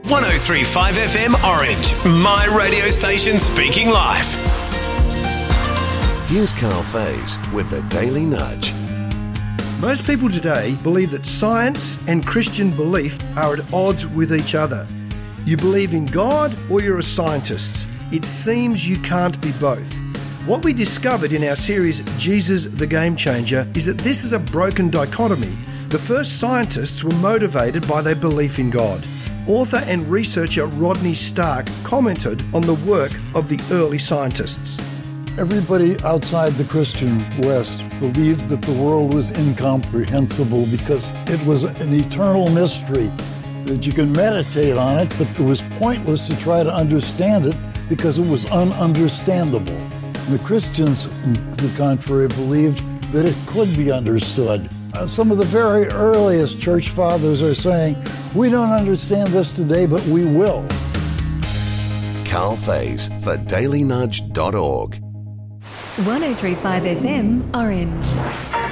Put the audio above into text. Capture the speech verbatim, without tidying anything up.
one oh three point five F M Orange, my radio station speaking live. Here's Carl Faze with the Daily Nudge. Most people today believe that science and Christian belief are at odds with each other. You believe in God or you're a scientist. It seems you can't be both. What we discovered in our series Jesus the Game Changer is that this is a broken dichotomy. The first scientists were motivated by their belief in God. Author and researcher Rodney Stark commented on the work of the early scientists. Everybody outside the Christian West believed that the world was incomprehensible because it was an eternal mystery, that you can meditate on it, but it was pointless to try to understand it because it was ununderstandable. The Christians, on the contrary, believed that it could be understood. Uh, some of the very earliest church fathers are saying, we don't understand this today, but we will. Carl Faze for daily nudge dot org. one oh three point five F M Orange.